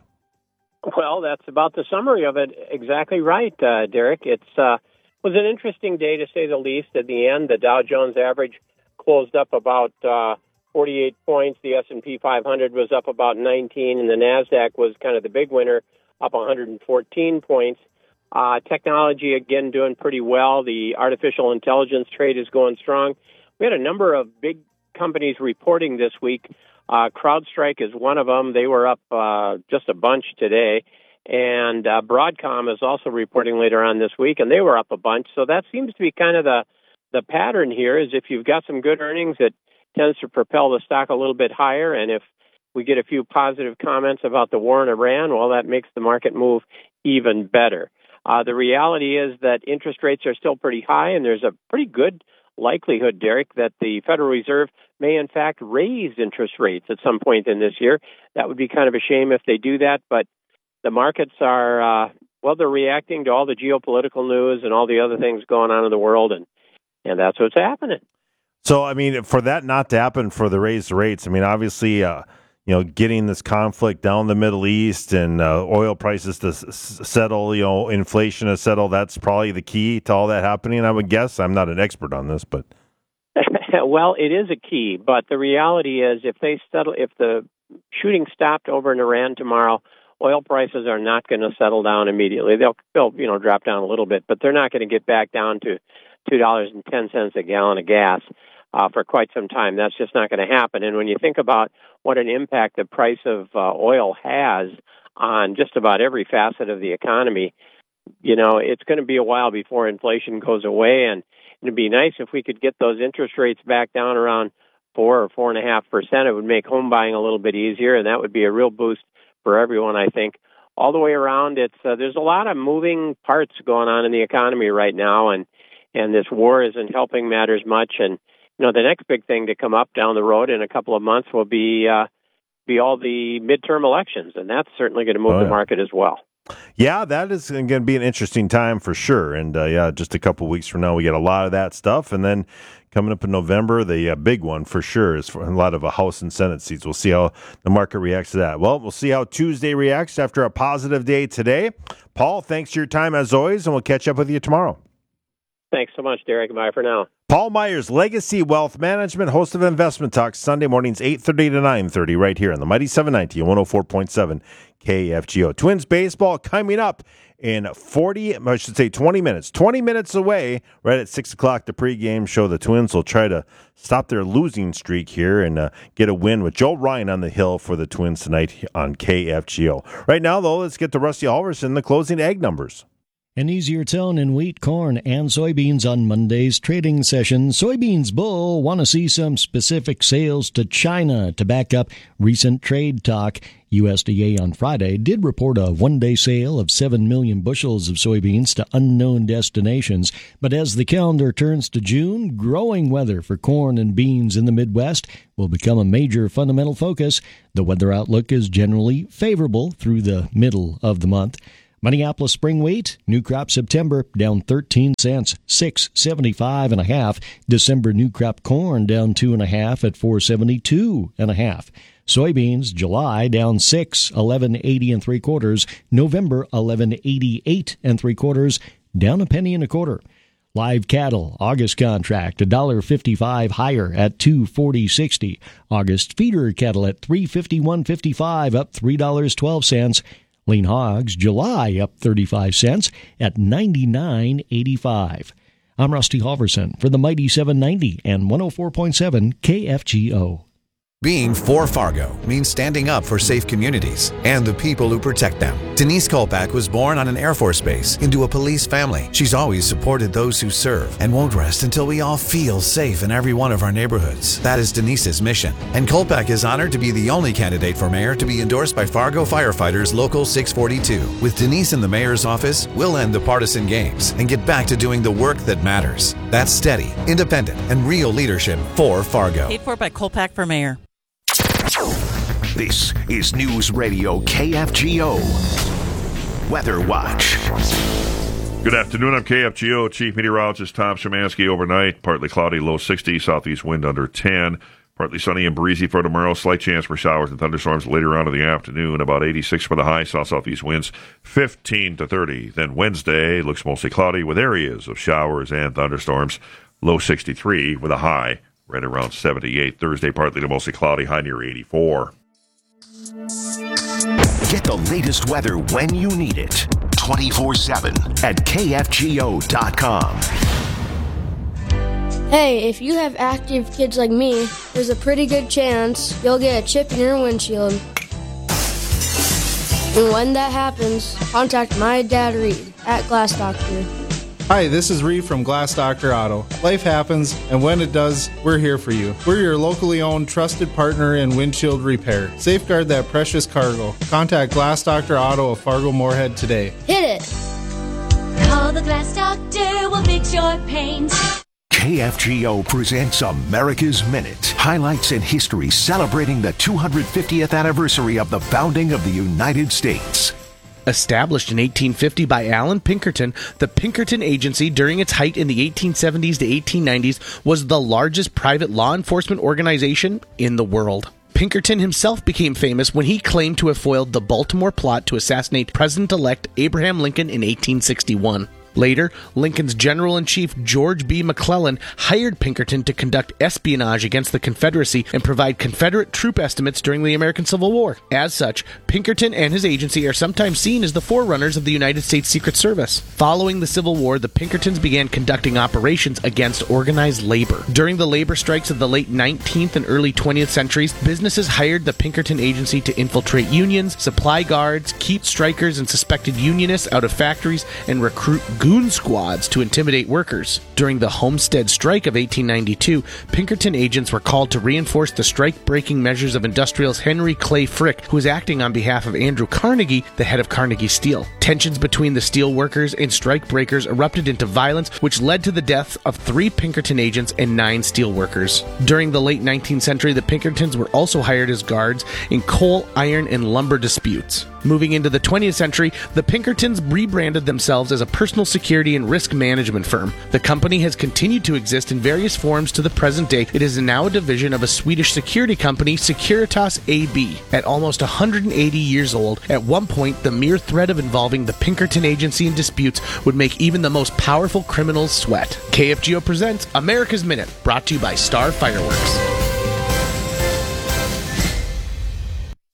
Well, that's about the summary of it. Exactly right, uh, Derek. It uh, was an interesting day, to say the least. At the end, the Dow Jones average closed up about uh, forty-eight points. The S and P five hundred was up about nineteen, and the NASDAQ was kind of the big winner, up one hundred fourteen points. Uh, technology, again, doing pretty well. The artificial intelligence trade is going strong. We had a number of big companies reporting this week. Uh, CrowdStrike is one of them. They were up uh, just a bunch today. And uh, Broadcom is also reporting later on this week, and they were up a bunch. So that seems to be kind of the, the pattern here, is if you've got some good earnings, it tends to propel the stock a little bit higher. And if we get a few positive comments about the war in Iran, well, that makes the market move even better. Uh, the reality is that interest rates are still pretty high, and there's a pretty good likelihood, Derek, that the Federal Reserve may in fact raise interest rates at some point in this year. That would be kind of a shame if they do that, but the markets are, uh, well, they're reacting to all the geopolitical news and all the other things going on in the world, and, and that's what's happening.
So, I mean, for that not to happen, for the raised rates, I mean, obviously, uh, you know, getting this conflict down the Middle East and uh, oil prices to s- settle, you know, inflation to settle, that's probably the key to all that happening, I would guess. I'm not an expert on this, but...
Well, it is a key, but the reality is if they settle, if the shooting stopped over in Iran tomorrow, oil prices are not going to settle down immediately. They'll, they'll, you know, drop down a little bit, but they're not going to get back down to two dollars and ten cents a gallon of gas uh, for quite some time. That's just not going to happen. And when you think about what an impact the price of uh, oil has on just about every facet of the economy, you know, it's going to be a while before inflation goes away. And it'd be nice if we could get those interest rates back down around four or four and a half percent. It would make home buying a little bit easier, and that would be a real boost for everyone, I think. All the way around, it's uh, there's a lot of moving parts going on in the economy right now, and and this war isn't helping matters much. And you know, the next big thing to come up down the road in a couple of months will be uh, be all the midterm elections, and that's certainly going to move oh, yeah. the market as well.
Yeah, that is going to be an interesting time for sure. And uh, yeah, just a couple weeks from now, we get a lot of that stuff. And then coming up in November, the uh, big one for sure is for a lot of uh, House and Senate seats. We'll see how the market reacts to that. Well, we'll see how Tuesday reacts after a positive day today. Paul, thanks for your time as always, and we'll catch up with you tomorrow.
Thanks so much, Derek. Bye for now.
Paul Myers, Legacy Wealth Management, host of Investment Talk, Sunday mornings, eight thirty to nine thirty, right here on the Mighty seven ninety and one oh four point seven K F G O. Twins baseball coming up in forty, I should say twenty minutes. twenty minutes away, right at six o'clock, the pregame show. The Twins will try to stop their losing streak here and uh, get a win with Joe Ryan on the hill for the Twins tonight on K F G O. Right now, though, let's get to Rusty Halverson, the closing egg numbers.
An easier tone in wheat, corn, and soybeans on Monday's trading session. Soybeans bull want to see some specific sales to China to back up recent trade talk. U S D A on Friday did report a one-day sale of seven million bushels of soybeans to unknown destinations. But as the calendar turns to June, growing weather for corn and beans in the Midwest will become a major fundamental focus. The weather outlook is generally favorable through the middle of the month. Minneapolis spring wheat, new crop September down thirteen cents, six seventy-five and a half. December new crop corn down two and a half at four seventy-two and a half. Soybeans July down six, eleven eighty and three quarters. November eleven eighty-eight and three quarters, down a penny and a quarter. Live cattle August contract one dollar fifty-five higher at two forty sixty. August feeder cattle at three fifty-one fifty-five, up three dollars and twelve cents. Lean hogs, July up thirty-five cents at ninety-nine eighty-five. I'm Rusty Halverson for the Mighty seven ninety and one oh four point seven K F G O.
Being for Fargo means standing up for safe communities and the people who protect them. Denise Kolpak was born on an Air Force base into a police family. She's always supported those who serve and won't rest until we all feel safe in every one of our neighborhoods. That is Denise's mission. And Kolpak is honored to be the only candidate for mayor to be endorsed by Fargo Firefighters Local six forty-two. With Denise in the mayor's office, we'll end the partisan games and get back to doing the work that matters. That's steady, independent, and real leadership for Fargo.
Paid for by Kolpak for mayor.
This is News Radio K F G O Weather Watch.
Good afternoon. I'm K F G O Chief Meteorologist Tom Szymanski. Overnight, partly cloudy, low sixty, southeast wind under ten. Partly sunny and breezy for tomorrow. Slight chance for showers and thunderstorms later on in the afternoon. About eighty-six for the high. South-southeast winds fifteen to thirty. Then Wednesday looks mostly cloudy with areas of showers and thunderstorms. Low sixty-three with a high right around seventy-eight. Thursday partly to mostly cloudy. High near eighty-four.
Get the latest weather when you need it. twenty-four seven at K F G O dot com.
Hey, if you have active kids like me, there's a pretty good chance you'll get a chip in your windshield. And when that happens, contact my dad Reed at Glass Doctor.
Hi, this is Reed from Glass Doctor Auto. Life happens, and when it does, we're here for you. We're your locally owned, trusted partner in windshield repair. Safeguard that precious cargo. Contact Glass Doctor Auto of Fargo Moorhead today.
Hit it!
Call the Glass Doctor, we'll fix your paint.
K F G O presents America's Minute. Highlights in history celebrating the two hundred fiftieth anniversary of the founding of the United States.
Established in eighteen fifty by Allan Pinkerton, the Pinkerton Agency during its height in the eighteen seventies to eighteen nineties was the largest private law enforcement organization in the world. Pinkerton himself became famous when he claimed to have foiled the Baltimore plot to assassinate President-elect Abraham Lincoln in eighteen sixty-one. Later, Lincoln's General-in-Chief George B. McClellan hired Pinkerton to conduct espionage against the Confederacy and provide Confederate troop estimates during the American Civil War. As such, Pinkerton and his agency are sometimes seen as the forerunners of the United States Secret Service. Following the Civil War, the Pinkertons began conducting operations against organized labor. During the labor strikes of the late nineteenth and early twentieth centuries, businesses hired the Pinkerton Agency to infiltrate unions, supply guards, keep strikers and suspected unionists out of factories, and recruit goon squads to intimidate workers. During the Homestead Strike of eighteen ninety-two, Pinkerton agents were called to reinforce the strike-breaking measures of industrialist Henry Clay Frick, who was acting on behalf of Andrew Carnegie, the head of Carnegie Steel. Tensions between the steel workers and strike breakers erupted into violence, which led to the deaths of three Pinkerton agents and nine steel workers. During the late nineteenth century, the Pinkertons were also hired as guards in coal, iron, and lumber disputes. Moving into the twentieth century, the Pinkertons rebranded themselves as a personal security and risk management firm. The company has continued to exist in various forms to the present day. It is now a division of a Swedish security company, Securitas A B. At almost one hundred eighty years old, at one point, the mere threat of involving the Pinkerton Agency in disputes would make even the most powerful criminals sweat. K F G O presents America's Minute, brought to you by Star Fireworks.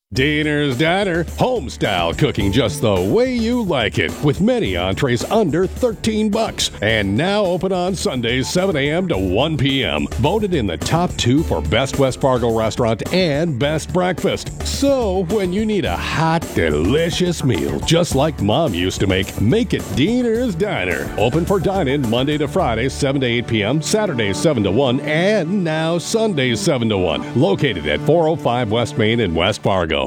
Diener's Diner, home-style cooking just the way you like it, with many entrees under thirteen bucks, and now open on Sundays seven a.m. to one p.m. Voted in the top two for Best West Fargo Restaurant and Best Breakfast. So, when you need a hot, delicious meal, just like Mom used to make, make it Diener's Diner. Open for dine-in Monday to Friday, seven to eight p.m., Saturdays seven to one, and now Sundays seven to one. Located at four oh five West Main in West Fargo.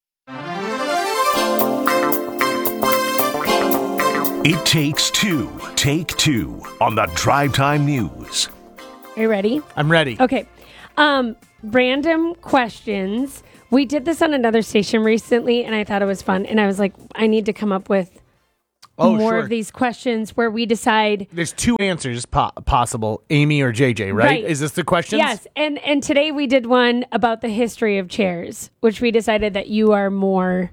It takes two. Take two on the Drive Time News.
Are you ready?
I'm ready.
Okay. Um, random questions. We did this on another station recently, and I thought it was fun. And I was like, I need to come up with
Oh,
more
sure.
of these questions where we decide.
There's two answers po- possible, Amy or J J, right?
Right.
Is this the questions?
Yes. And, and today we did one about the history of chairs, which we decided that you are more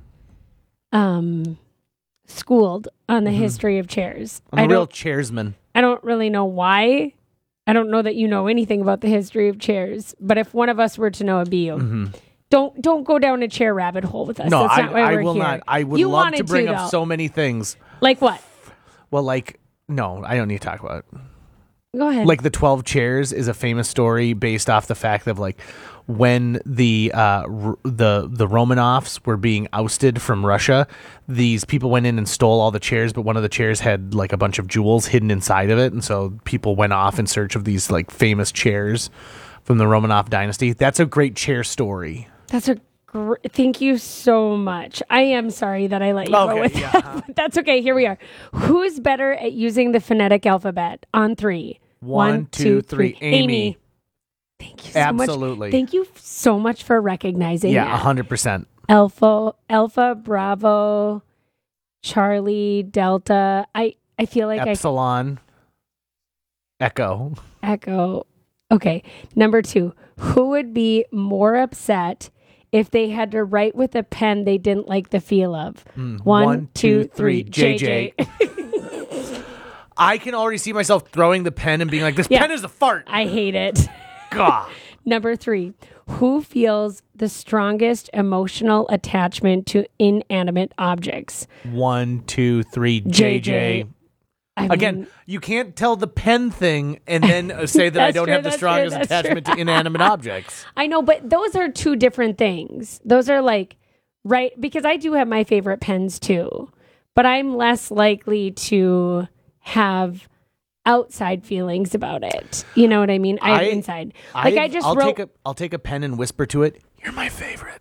um, schooled on the
Mhm.
history of chairs.
I'm
I
a real
don't-
chairsman.
I don't really know why. I don't know that you know anything about the history of chairs, but if one of us were to know, it'd be you.
Mm-hmm.
Don't don't go down a chair rabbit hole with us.
No,
That's
I,
not why
I
we're
will
here.
not. I would
You
love
wanted
to bring
to,
up
though.
so many things.
Like what?
Well, like, no, I don't need to talk about it.
Go ahead.
Like the twelve chairs is a famous story based off the fact of like when the uh, r- the the Romanovs were being ousted from Russia, these people went in and stole all the chairs, but one of the chairs had like a bunch of jewels hidden inside of it, and so people went off in search of these like famous chairs from the Romanov dynasty. That's a great chair story.
That's a gr- thank you so much. I am sorry that I let you
Okay,
go with
yeah.
that. But that's okay. Here we are. Who's better at using the phonetic alphabet? On three.
One, two, three. Amy.
Thank you so
Absolutely.
much. Thank you so much for recognizing
Yeah,
that.
a hundred percent.
Alpha, Alpha, Bravo, Charlie, Delta. I, I feel like
Epsilon. Echo.
I echo. Okay. Number two. Who would be more upset if they had to write with a pen they didn't like the feel of?
Mm,
One,
one,
two,
two,
three.
three.
J
J
J.
I can already see myself throwing the pen and being like, this
Yeah.
pen is a fart.
I hate it.
God.
Number three. Who feels the strongest emotional attachment to inanimate objects?
One, two, three, J J.
J J. I
Again,
mean-
you can't tell the pen thing and then uh, say that I
That's
don't
true,
have the
that's
strongest
true, that's
attachment
true.
to inanimate objects.
I know, but those are two different things. Those are like, right? Because I do have my favorite pens too, but I'm less likely to have outside feelings about it. You know what I mean? I have inside. Like I
I've-
just
I'll
wrote.
take a I'll take a pen and whisper to it, "You're my favorite."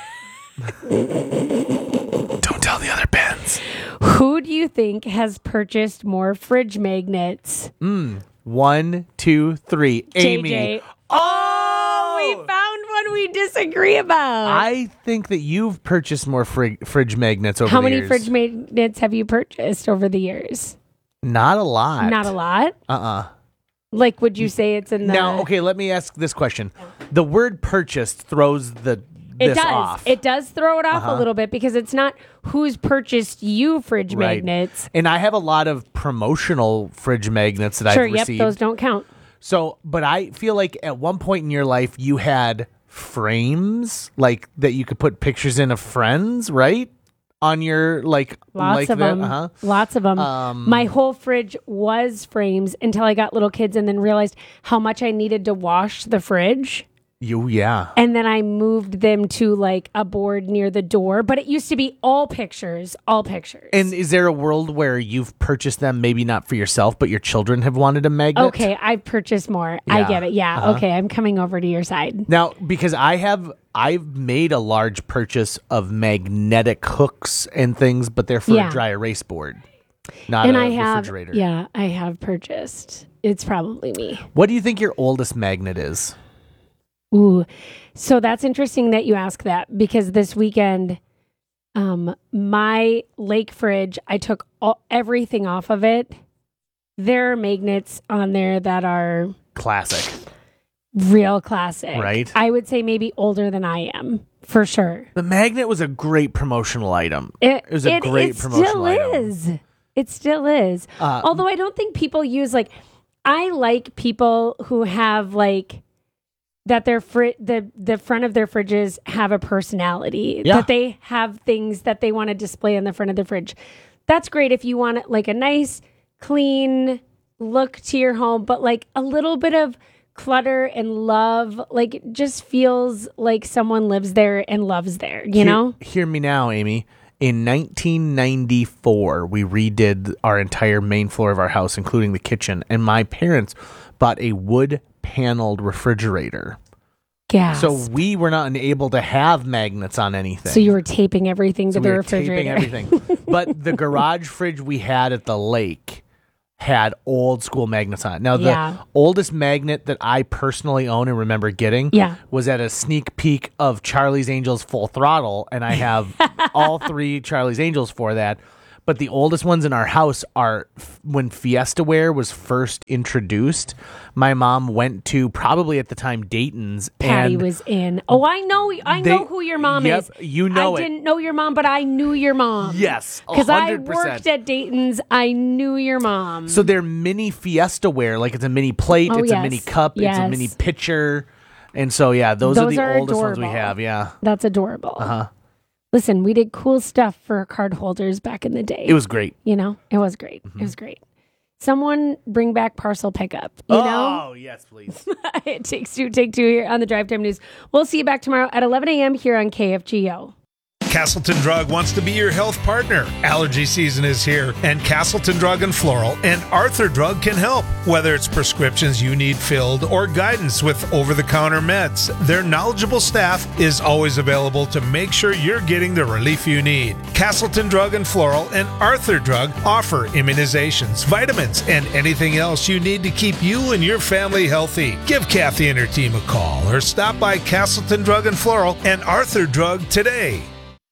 Don't tell the other pens.
Who do you think has purchased more fridge magnets?
Mm. One, two, three. Amy.
J J. Oh, we found one we disagree about.
I think that you've purchased more frig- fridge magnets over
How
the
many
years.
fridge magnets have you purchased over the years?
Not a lot.
Not a lot.
Uh-uh.
Like, would you say it's in the?
Now, okay, let me ask this question. The word purchased throws the
It
this
does.
off.
It does throw it off
Uh-huh.
a little bit because it's not who's purchased you fridge
Right.
magnets.
And I have a lot of promotional fridge magnets that
Sure,
I've
yep,
received.
those don't count.
So, but I feel like at one point in your life you had frames like that you could put pictures in of friends, right? On your like
Lots
like
of
that,
them.
Uh-huh.
Lots of them.
Um,
My whole fridge was frames until I got little kids and then realized how much I needed to wash the fridge.
You yeah.
And then I moved them to like a board near the door. But it used to be all pictures, all pictures.
And is there a world where you've purchased them, maybe not for yourself, but your children have wanted a magnet?
Okay, I've purchased more. I
Yeah.
get it. Yeah.
Uh-huh.
Okay, I'm coming over to your side.
Now, because I have, I've made a large purchase of magnetic hooks and things, but they're for
Yeah.
a dry erase board, not
and
a
I have,
refrigerator.
yeah, I have purchased. It's probably me.
What do you think your oldest magnet is?
Ooh, so that's interesting that you ask that because this weekend, um, my lake fridge, I took all, everything off of it. There are magnets on there that are
Classic.
real classic.
Right.
I would say maybe older than I am for sure.
The magnet was a great promotional item.
It,
was a
it-
great
it
promotional
still
item.
is. It still is.
Uh,
Although I don't think people use like, I like people who have like that their fri- the the front of their fridges have a personality,
Yeah.
that they have things that they want to display in the front of the fridge. That's great if you want like a nice, clean look to your home, but like a little bit of clutter and love, like it just feels like someone lives there and loves there, you
hear,
know?
Hear me now, Amy. In nineteen ninety-four, we redid our entire main floor of our house, including the kitchen, and my parents bought a wood-paneled refrigerator.
Gas.
So we were not able to have magnets on anything.
So you were taping everything to
So
the
we were
refrigerator.
taping everything. But the garage fridge we had at the lake had old school magnets on it. Now, the
Yeah.
oldest magnet that I personally own and remember getting
Yeah.
was at a sneak peek of Charlie's Angels Full Throttle, and I have all three Charlie's Angels for that. But the oldest ones in our house are f- when FiestaWare was first introduced. My mom went to probably at the time Dayton's.
Patty
and
was in. Oh, I know. I
They-
know who your mom
yep,
is.
you know
I
it.
didn't know your mom, but I knew your mom.
Yes,
because I
one hundred percent.
worked at Dayton's. I knew your mom.
So they're mini FiestaWare, like it's a mini plate,
Oh,
it's a
yes.
mini cup, it's a
Yes.
mini pitcher, and so yeah, those,
Those
are the
are
oldest ones we
adorable.
have. Yeah,
That's adorable.
uh huh.
Listen, we did cool stuff for card holders back in the day.
It was great.
You know, it was great. It was great. Someone bring back parcel pickup. You know,
Oh yes, please.
it takes two, take two here on the Drive Time News. We'll see you back tomorrow at eleven a.m. here on K F G O.
Castleton Drug wants to be your health partner. Allergy season is here, and Castleton Drug and Floral and Arthur Drug can help. Whether it's prescriptions you need filled or guidance with over-the-counter meds, their knowledgeable staff is always available to make sure you're getting the relief you need. Castleton Drug and Floral and Arthur Drug offer immunizations, vitamins, and anything else you need to keep you and your family healthy. Give Kathy and her team a call or stop by Castleton Drug and Floral and Arthur Drug today.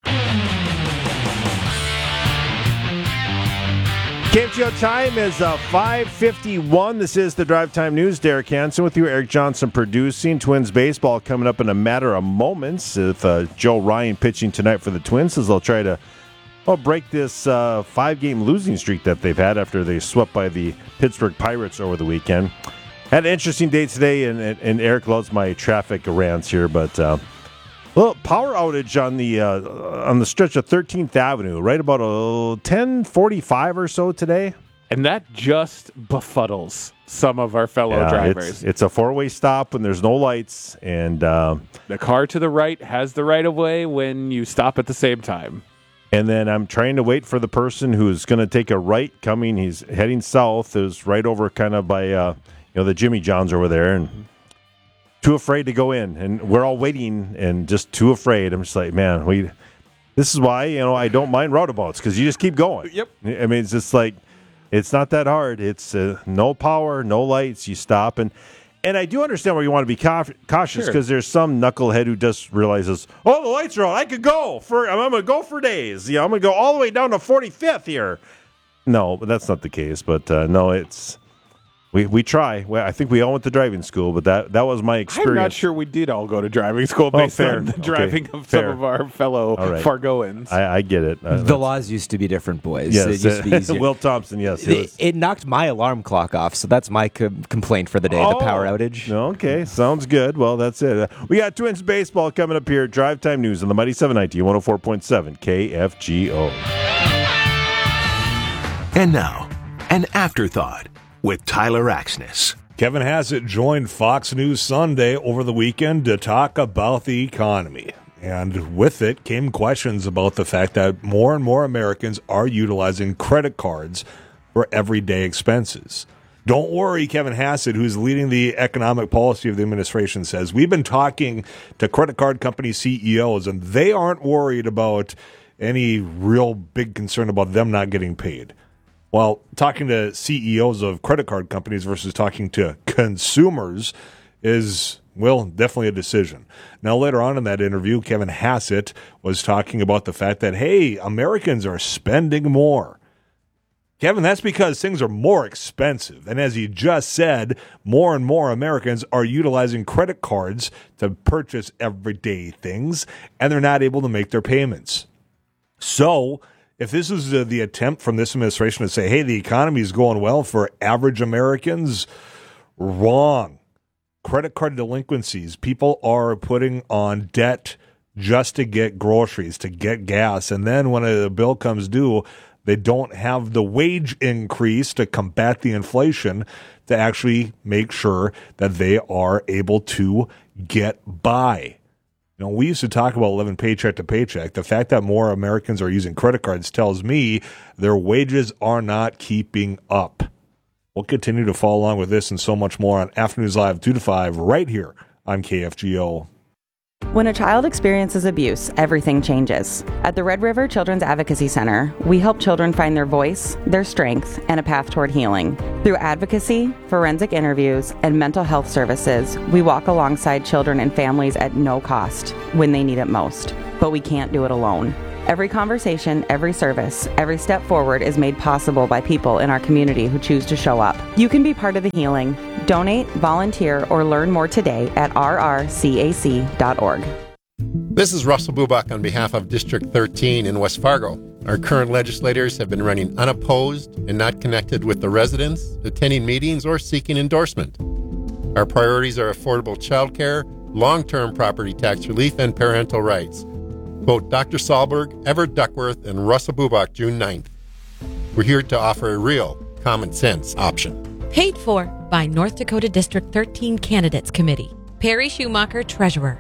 K F G O time is uh, five fifty-one. This is the Drive Time News. Derek Hansen with you. Eric Johnson producing. Twins baseball coming up in a matter of moments with uh, Joe Ryan pitching tonight for the Twins as they'll try to well, break this uh, five-game losing streak that they've had after they swept by the Pittsburgh Pirates over the weekend. Had an interesting day today, and, and, and Eric loves my traffic rants here, but... Uh, Well, power outage on the uh, on the stretch of thirteenth Avenue, right about uh, ten forty-five or so today.
And that just befuddles some of our fellow
Yeah,
drivers.
It's, it's a four-way stop when there's no lights, and uh,
the car to the right has the right of way when you stop at the same time.
And then I'm trying to wait for the person who's going to take a right coming. He's heading south. Is right over kind of by uh, you know the Jimmy John's over there, and too afraid to go in. And we're all waiting and just too afraid. I'm just like, man, we. This is why you know I don't mind roundabouts because you just keep going.
Yep.
I mean, it's just like it's not that hard. It's uh, no power, no lights. You stop and. And I do understand where you want to be ca- cautious because
Sure.
there's some knucklehead who just realizes, oh, the lights are on. I could go for. I'm, I'm going to go for days. Yeah, I'm going to go all the way down to forty-fifth here. No, but that's not the case. But uh, no, it's we we try. Well, I think we all went to driving school, but that that was my experience.
I'm not sure we did all go to driving school
Oh,
based
fair.
on the
Okay,
driving of
fair.
some of our fellow
All right.
Fargoans.
I, I get it. Uh,
The
that's-
laws used to be different, boys.
Yes,
it used to be easier.
Will Thompson. Yes, it
It,
was-
it knocked my alarm clock off, so that's my co- complaint for the day, the power
Oh,
outage.
Okay, sounds good. Well, that's it. Uh, we got Twins baseball coming up here. Drive Time News on the Mighty seven ninety, one oh four point seven K F G O.
And now, an afterthought with Tyler Axness.
Kevin Hassett joined Fox News Sunday over the weekend to talk about the economy. And with it came questions about the fact that more and more Americans are utilizing credit cards for everyday expenses. Don't worry, Kevin Hassett, who's leading the economic policy of the administration, says, we've been talking to credit card company C E Os, and they aren't worried about any real big concern about them not getting paid. Well, talking to C E Os of credit card companies versus talking to consumers is, well, definitely a decision. Now, later on in that interview, Kevin Hassett was talking about the fact that, hey, Americans are spending more. Kevin, that's because things are more expensive. And as you just said, more and more Americans are utilizing credit cards to purchase everyday things, and they're not able to make their payments. So, if this is uh, the attempt from this administration to say, hey, the economy is going well for average Americans, wrong. credit card delinquencies. People are putting on debt just to get groceries, to get gas. And then when a bill comes due, they don't have the wage increase to combat the inflation to actually make sure that they are able to get by. You know, we used to talk about living paycheck to paycheck. The fact that more Americans are using credit cards tells me their wages are not keeping up. We'll continue to follow along with this and so much more on Afternoons Live two to five right here on K F G O.
When a child experiences abuse, everything changes. At the Red River Children's Advocacy Center, we help children find their voice, their strength, and a path toward healing. Through advocacy, forensic interviews, and mental health services, we walk alongside children and families at no cost when they need it most. But we can't do it alone. Every conversation, every service, every step forward is made possible by people in our community who choose to show up. You can be part of the healing. Donate, volunteer, or learn more today at r r c a c dot org.
This is Russell Bubach on behalf of District thirteen in West Fargo. Our current legislators have been running unopposed and not connected with the residents, attending meetings, or seeking endorsement. Our priorities are affordable child care, long-term property tax relief, and parental rights. Vote Doctor Sahlberg, Everett Duckworth, and Russell Bubach June ninth. We're here to offer a real common sense option.
Paid for by North Dakota District thirteen Candidates Committee. Perry Schumacher, Treasurer.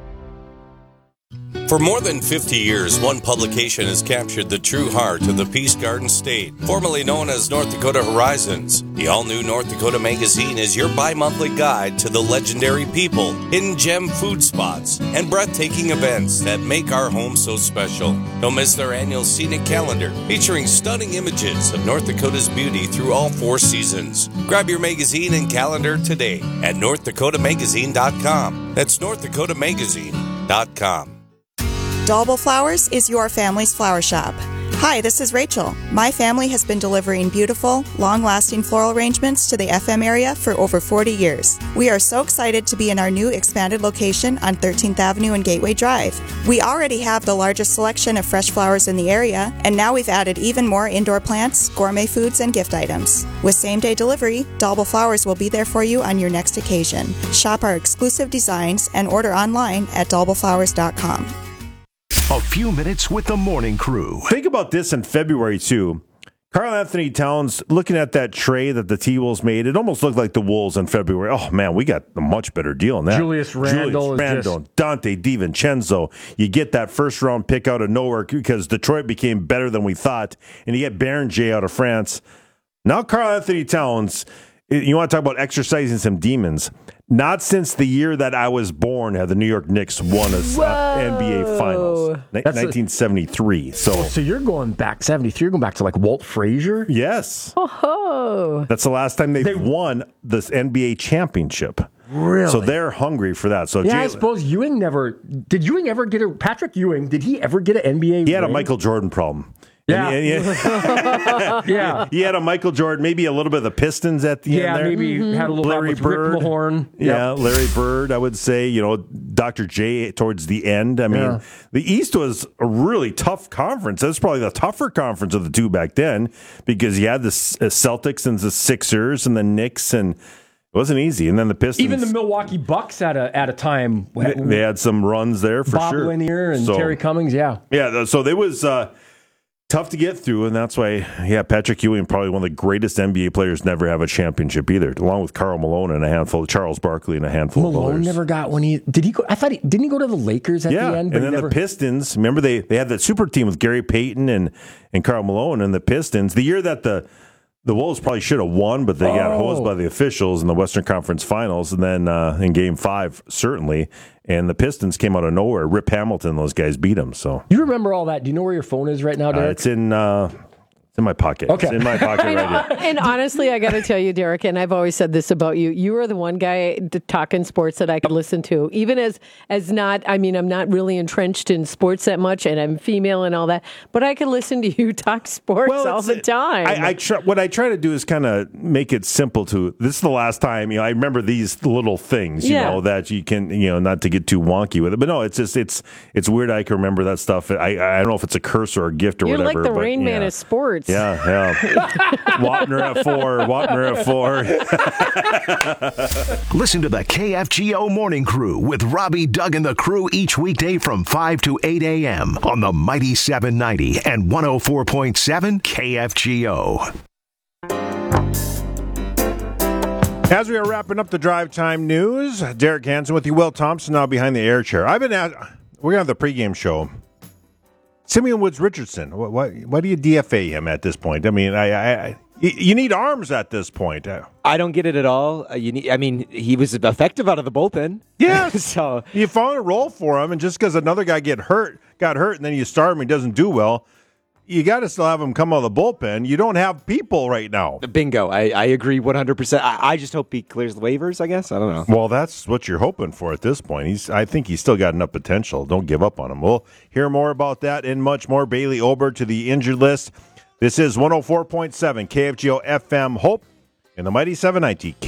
For more than fifty years, one publication has captured the true heart of the Peace Garden State, formerly known as North Dakota Horizons. The all-new North Dakota Magazine is your bi-monthly guide to the legendary people, hidden gem food spots, and breathtaking events that make our home so special. Don't miss their annual scenic calendar, featuring stunning images of North Dakota's beauty through all four seasons. Grab your magazine and calendar today at north dakota magazine dot com. That's north dakota magazine dot com.
Dalbo Flowers is your family's flower shop. Hi, this is Rachel. My family has been delivering beautiful, long-lasting floral arrangements to the F M area for over forty years. We are so excited to be in our new expanded location on thirteenth Avenue and Gateway Drive. We already have the largest selection of fresh flowers in the area, and now we've added even more indoor plants, gourmet foods, and gift items. With same-day delivery, Dalbo Flowers will be there for you on your next occasion. Shop our exclusive designs and order online at dalbo flowers dot com.
A few minutes with the morning crew.
Think about this in February, too. Karl Anthony Towns, looking at that tray that the T-Wolves made, it almost looked like the Wolves in February. Oh, man, we got a much better deal on that.
Julius Randle.
Julius Randle, just... Dante DiVincenzo. You get that first-round pick out of nowhere because Detroit became better than we thought, and you get Baron J out of France. Now Karl Anthony Towns, you want to talk about exercising some demons. Not since the year that I was born have the New York Knicks won a uh, N B A Finals. Ni- nineteen seventy-three. So,
so you're going back seventy-three. You're going back to like Walt Frazier.
Yes.
Oh.
That's the last time they've they won this N B A championship.
Really?
So they're hungry for that. So
yeah,
Jay,
I suppose Ewing never did. Ewing ever get a Patrick Ewing? Did he ever get an N B A?
He had
ring?
a Michael Jordan problem.
Yeah.
And, and,
yeah. yeah.
He had a Michael Jordan, maybe a little bit of the Pistons at the
yeah,
end there.
maybe mm-hmm. had a little
Larry
with
Bird.
Rick Mahorn. Yep.
Yeah, Larry Bird, I would say. You know, Doctor J towards the end. I mean,
yeah.
the East was a really tough conference. That was probably the tougher conference of the two back then because you had the Celtics and the Sixers and the Knicks, and it wasn't easy. And then the Pistons.
Even the Milwaukee Bucks at a at a time.
They, they had some runs there for
Bob
sure.
Bob Lanier and
so,
Terry Cummings, yeah.
Yeah, so it was uh, tough to get through, and that's why, yeah, Patrick Ewing, probably one of the greatest N B A players, never have a championship either, along with Karl Malone and a handful, Charles Barkley and a handful
Malone
of players.
Malone never got one. He did he go? I thought he didn't he go to the Lakers at
yeah,
the end.
But and then never... the Pistons. Remember they they had that super team with Gary Payton and and Karl Malone and the Pistons. The year that the The Wolves probably should have won, but they oh. got hosed by the officials in the Western Conference Finals, and then uh, in Game Five, certainly. And the Pistons came out of nowhere. Rip Hamilton, those guys beat them. So
you remember all that? Do you know where your phone is right now, Derek?
Uh, it's in. Uh, in my pocket.
Okay.
It's in my pocket right here.
And honestly, I got to tell you, Derek, and I've always said this about you, you are the one guy talking sports that I could listen to, even as as not, I mean, I'm not really entrenched in sports that much, and I'm female and all that, but I can listen to you talk sports well, all the time.
I, I try, what I try to do is kind of make it simple to, this is the last time, you know, I remember these little things, you
yeah.
know, that you can, you know, not to get too wonky with it, but no, it's just, it's it's weird I can remember that stuff. I, I don't know if it's a curse or a gift or
You're
whatever.
You're like the
but,
Rain Man
yeah.
of sports.
chance.
Yeah, yeah. Wapner at four. Wapner at four.
Listen to the K F G O Morning Crew with Robbie, Doug, and the crew each weekday from five to eight a.m. on the Mighty seven ninety and one oh four point seven K F G O.
As we are wrapping up the drive time news, Derek Hansen with you. Will Thompson now behind the air chair. I've been at, we're going to have the pregame show. Simeon Woods Richardson, why, why do you D F A him at this point? I mean, I, I, I you need arms at this point.
I don't get it at all. Uh, you need, I mean, he was effective out of the bullpen.
Yeah,
so
you found a role for him, and just because another guy get hurt, got hurt, and then you start him, he doesn't do well. You got to still have him come out of the bullpen. You don't have people right now.
Bingo. I, I agree one hundred percent. I, I just hope he clears the waivers, I guess. I don't know.
Well, that's what you're hoping for at this point. He's. I think he's still got enough potential. Don't give up on him. We'll hear more about that and much more. Bailey Ober to the injured list. This is one oh four point seven K F G O F M Hope in the Mighty seven ninety.